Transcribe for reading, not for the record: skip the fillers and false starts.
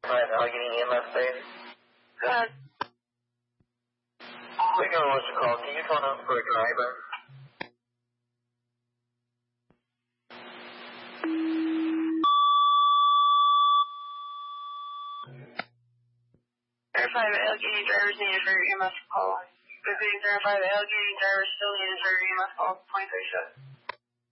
5 Allegheny EMS base. Go ahead. We can what's your call. Can you phone up for a driver? Verify the Allegheny drivers needed for your EMS call. If you verify the Allegheny drivers still needed for your EMS call, 2037.